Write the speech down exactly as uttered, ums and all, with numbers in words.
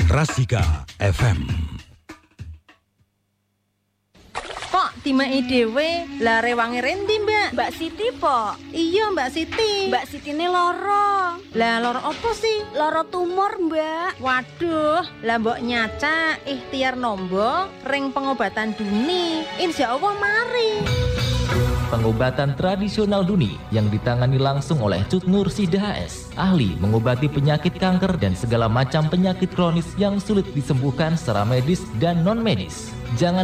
Rasika F M. Kok timai dhewe lah rewangi rendi, Mbak? Mbak Siti, po. Iya, Mbak Siti. Mbak Siti ini loro. Lah loro apa sih? Loro tumor, Mbak. Waduh, lah mbok nyaca ikhtiar nombo ring pengobatan Duni. Insya Allah mari. Pengobatan tradisional Duni yang ditangani langsung oleh Cut Nur Sida H S, ahli mengobati penyakit kanker dan segala macam penyakit kronis yang sulit disembuhkan secara medis dan non-medis. Jangan